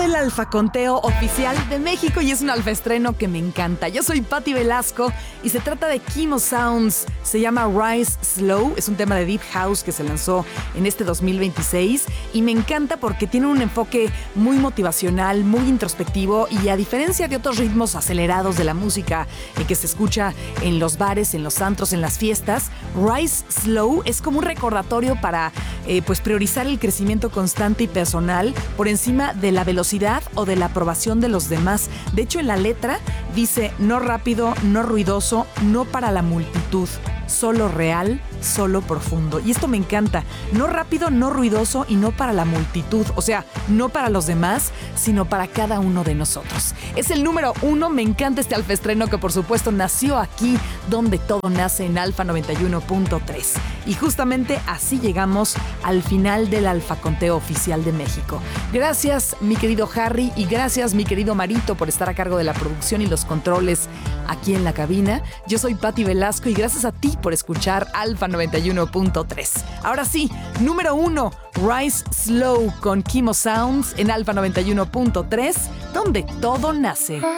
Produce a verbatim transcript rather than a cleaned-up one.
el alfaconteo oficial de México y es un alfaestreno que me encanta. Yo soy Patti Velasco y se trata de Kimo Sounds. Se llama Rise Slow, es un tema de Deep House que se lanzó en este dos mil veintiséis y me encanta porque tiene un enfoque muy motivacional, muy introspectivo y a diferencia de otros ritmos acelerados de la música eh, que se escucha en los bares, en los antros, en las fiestas, Rise Slow es como un recordatorio para eh, pues priorizar el crecimiento constante y personal por encima de la velocidad o de la aprobación de los demás. De hecho, en la letra dice no rápido, no ruidoso, no para la multitud, solo real, solo profundo. Y esto me encanta. No rápido, no ruidoso y no para la multitud. O sea, no para los demás, sino para cada uno de nosotros. Es el número uno. Me encanta este alfaestreno que por supuesto nació aquí donde todo nace en Alfa noventa y uno punto tres. Y justamente así llegamos al final del alfaconteo oficial de México. Gracias, mi querido Harry, y gracias, mi querido Marito, por estar a cargo de la producción y los controles aquí en la cabina. Yo soy Patti Velasco y gracias a ti por escuchar Alfa noventa y uno punto tres. Ahora sí, número uno, Rise Slow con Kimo Sounds en Alfa noventa y uno punto tres, donde todo nace.